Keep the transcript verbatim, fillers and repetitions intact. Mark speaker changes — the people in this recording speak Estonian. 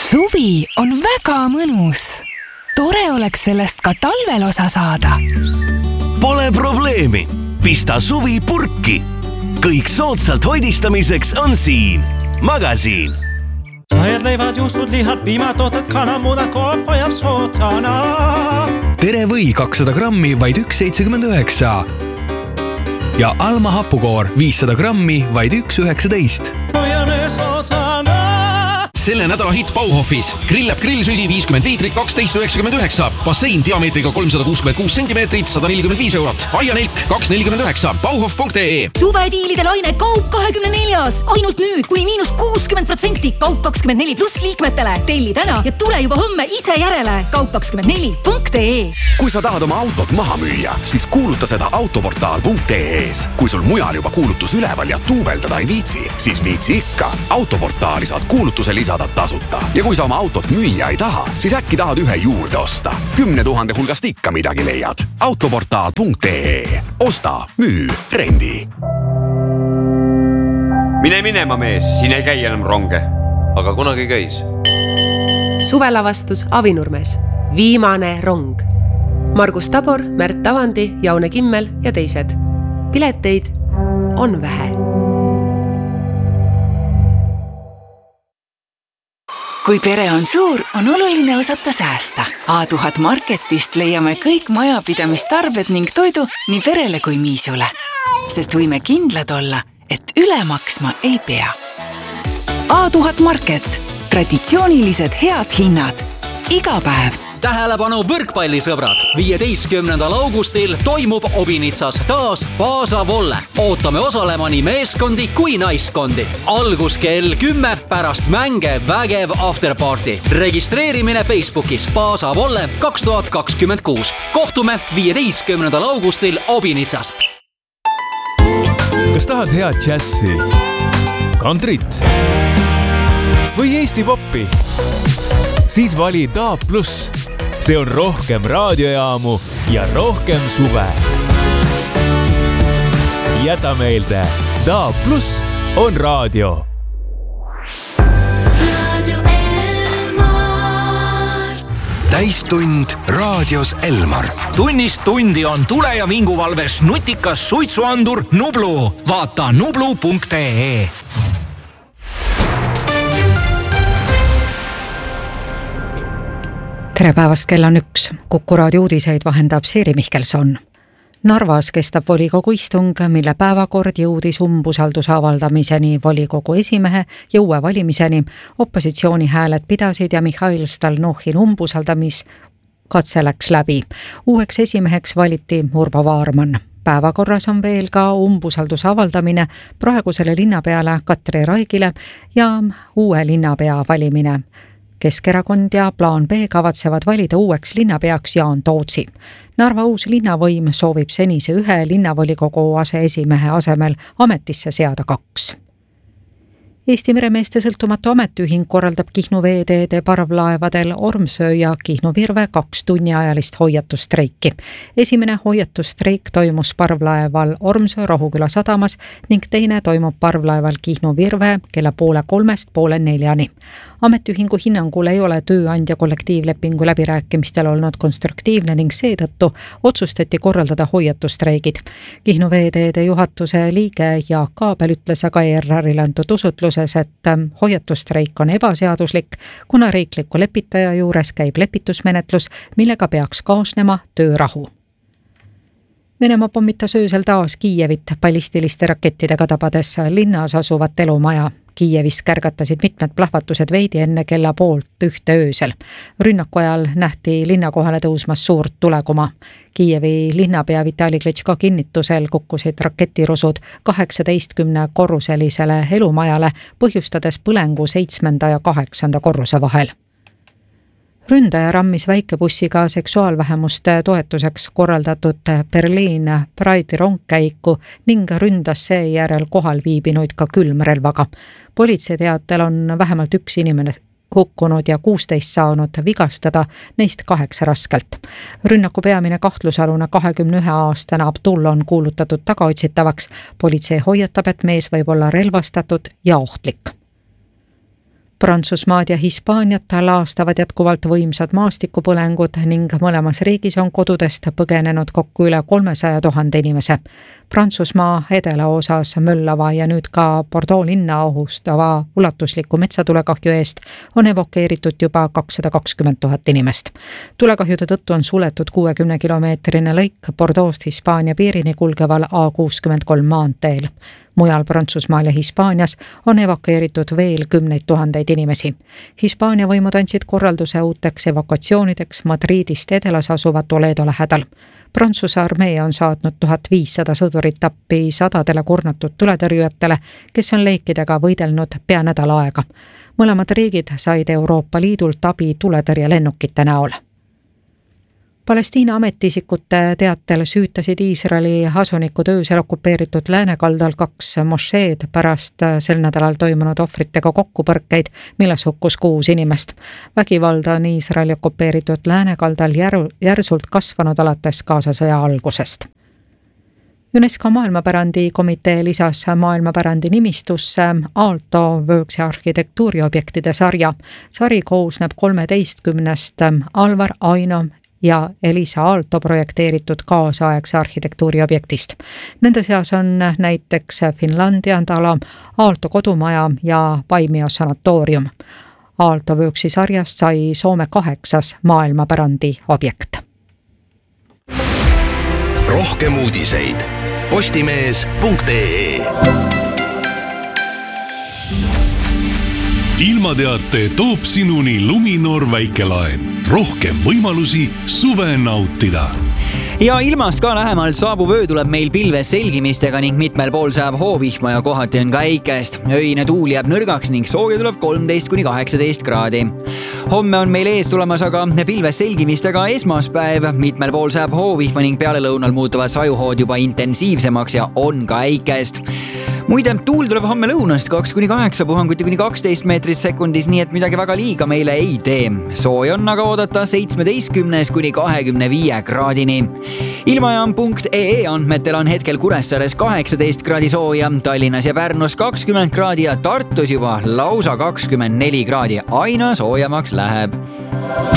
Speaker 1: Suvi on väga mõnus. Tore oleks sellest ka talvel osa saada.
Speaker 2: Pole probleemi. Pista suvi purki. Kõik soodsalt hoidistamiseks on siin. Magasiin.
Speaker 3: Sajad leivad, juustud, lihad, piimatooted, kanamuda, koopa ja sootsana.
Speaker 4: Tere või kakssada grammi vaid üks seitsekümmend üheksa. Ja Alma hapukoor viissada grammi vaid üks üheksateist.
Speaker 3: Hoiame sootsana.
Speaker 5: Selle nädala hit Bauhofis. Grillab grillsüsi viiskümmend liitrit kaksteist üheksakümmend üheksa. Bassein diameetriga kolmsada kuuskümmend kuus sentimeetrit sada nelikümmend viis eurot. Aianelk kaks nelikümmend üheksa. Bauhof punkt ee.
Speaker 6: Suvediilide laine Kaup kahekümne neljas. Ainult nüüd kuni miinus kuuskümmend protsenti Kaup kakskümmend neli pluss liikmetele. Telli täna ja tule juba homme ise järele. Kaup kakskümmend neli punkt ee.
Speaker 7: Kui sa tahad oma autot maha müüa, siis kuuluta seda autoportaal punkt ee-s. Kui sul mujal juba kuulutus üleval ja tuubeldada ei viitsi, siis viitsi ikka. Autoportaali saad kuulutuse lisada tasuta. Ja kui sa oma autot müüa ei taha, siis äkki tahad ühe juurde osta. Kümne tuhande hulgast ikka midagi leiad. autoportaal punkt ee. Osta, müü, rendi.
Speaker 8: Mine minema mees, siin ei käi enam ronge.
Speaker 9: Aga kunagi käis.
Speaker 10: Suvelavastus Avinurmes. Viimane rong. Margus Tabor, Märt Tavandi, Jaune Kimmel ja teised. Pileteid on vähe.
Speaker 11: Kui pere on suur, on oluline osata säästa. A tuhat Marketist leiame kõik majapidamistarbed ning toidu nii perele kui miisule. Sest võime kindlad olla, et üle maksma ei pea. A tuhat Market. Traditsioonilised head hinnad. Iga päev.
Speaker 12: Tähelepanu võrkpallisõbrad! viieteistkümnendal augustil toimub Obinitsas taas Paasa Volle. Ootame osalema nii meeskondi kui naiskondi. Algus kell kümme pärast mänge vägev afterparty. Registreerimine Facebookis Paasa Volle kaks tuhat kakskümmend kuus. Kohtume viieteistkümnendal augustil Obinitsas.
Speaker 13: Kas tahad head džässi, kantrit või Eesti poppi? Siis vali D A B plus. See on rohkem raadiojaamu ja rohkem suve. Jäta meelde, D A B plus on raadio.
Speaker 2: Radio Elmar. Täistund raadios Elmar.
Speaker 14: Tunnist tundi on tule- ja vinguvalves nutikas suitsuandur Nublu. Vaata nublu punkt ee.
Speaker 15: Tere päevast, kell on üks. Kuku raadio uudiseid vahendab Siiri Mihkelson. Narvas kestab volikogu istung, mille päevakord jõudis umbusalduse avaldamiseni volikogu esimehe ja uue valimiseni. Opositsiooni hääled pidasid ja Mihhail Stalnuhhin umbusaldamis katse läks läbi. Uueks esimeheks valiti Urbo Vaarman. Päevakorras on veel ka umbusalduse avaldamine praegusele linnapeale Katri Raigile ja uue linnapea valimine. Keskerakond ja Plaan B kavatsevad valida uueks linnapeaks Jaan Tootsi. Narva uus linnavõim soovib senise ühe linnavolikogu aseesimehe asemel ametisse seada kaks. Eesti meremeeste sõltumatu ametiühing korraldab Kihnu veeteede parvlaevadel Ormsöö ja Kihnu Virve kaks tunniajalist hoiatustreiki. Esimene hoiatustreik toimus parvlaeval Ormsöö Rohuküla sadamas ning teine toimub parvlaeval Kihnu Virve kella poole kolmest poole neljani. Ametiühingu hinnangul ei ole tööandja kollektiivlepingu läbirääkimistel olnud konstruktiivne ning seetõttu otsustati korraldada hoiatustreigid. Kihnu veeteede juhatuse liige Jaak Kaabel ütles aga E R R-ile antud usutluses, et hoiatustreik on ebaseaduslik, kuna riikliku lepitaja juures käib lepitusmenetlus, millega peaks kaasnema töörahu. Venemaa pommitas öösel taas Kiievit ballistiliste rakettidega tabades linnas asuvat elumaja. Kiievis kärgatasid mitmed plahvatused veidi enne kella poolt ühte öösel. Rünnaku ajal nähti linnakohale tõusmas suurt tulekuma. Kiievi linnapea Vitali Klitschko kinnitusel kukkusid raketirusud kaheksateistkümne korruselisele elumajale, põhjustades põlengu seitsmenda ja kaheksanda korruse vahel. Ründaja rammis väikebussiga seksuaalvähemuste toetuseks korraldatud Berliin Pride rongkäiku ning ründas seejärel kohal viibinuid ka külmrelvaga. Politsei teatel on vähemalt üks inimene hukkunud ja kuusteist saanud vigastada, neist kaheksa raskelt. Rünnaku peamine kahtlusalune kahekümne ühe aastane Abdul on kuulutatud tagaotsitavaks. Politsei hoiatab, et mees võib olla relvastatud ja ohtlik. Prantsusmaad ja Hispaaniat laastavad jätkuvalt võimsad maastikupõlengud ning mõlemas riigis on kodudest põgenenud kokku üle kolmesaja tuhande inimese. Prantsusmaa edelaosas möllava ja nüüd ka Bordeaux linna ohustava ulatusliku metsatulekahju eest on evakueeritud juba kakssada kakskümmend tuhat inimest. Tulekahjude tõttu on suletud kuuekümne kilomeetrine lõik Bordeaux'st Hispaania piirini kulgeval A kuuskümmend kolm maanteel. Mujal Prantsusmaal ja Hispaanias on evakueeritud veel kümneid tuhandeid inimesi. Hispaania võimud andsid korralduse uuteks evakuatsioonideks Madridist edelas asuva Toledo lähedal. Prantsuse armee on saatnud tuhat viissada sõdurit appi sadadele kurnatud tuletõrjujatele, kes on leikidega võidelnud pea nädal aega. Mõlemad riigid said Euroopa Liidult abi tuletõrjelennukite näol. Palestiina ametiisikute teatel süütasid Iisraeli asunikud öösel okupeeritud läänekaldal kaks mošeed pärast sel nädalal toimunud ohvritega kokkupõrkeid, milles hukkus kuus inimest. Vägivalda on Iisraeli okupeeritud läänekaldal järsult kasvanud alates Gazasõja algusest. UNESCO maailmapärandi komitee lisas maailmapärandi nimistusse Aalto Worksi arhitektuuriobjektide sarja. Sari koosneb kolmeteistkümnest Alvar Aino ja Elisa Aalto projekteeritud kaasaegse arhitektuuriobjektist. Nende seas on näiteks Finlandia tala, Aalto kodumaja ja Paimio sanatoorium. Aalto Worksi sarjast sai Soome kaheksas maailmapärandi objekt.
Speaker 2: Rohkem uudiseid postimees punkt ee. Ilmateate toob sinuni Luminor väikelaen. Rohkem võimalusi suve nautida.
Speaker 9: Ja ilmast ka lähemalt saabuv öö tuleb meil pilves selgimistega ning mitmel pool sajab hoovihma ja kohati on ka äikest. Öine tuul jääb nõrgaks ning sooja tuleb kolmteist kuni kaheksateist kraadi. Homme on meil ees tulemas aga pilves selgimistega esmaspäev. Mitmel pool sajab hoovihma ning peale lõunal muutuvad sajuhood juba intensiivsemaks ja on ka äikest. Muide, tuul tuleb homme lõunast kaks kuni kaheksa puhanguti kuni kaksteist meetrit sekundis, nii et midagi väga liiga meile ei tee. Sooj on aga oodata seitsmeteistkümnest kuni kahekümne viie kraadini. Ilmajaam punkt ee andmetel on hetkel Kuressaares kaheksateist kraadi sooja, Tallinnas ja Pärnus kakskümmend kraadi ja Tartus juba lausa kakskümmend neli kraadi. Aina soojamaks läheb.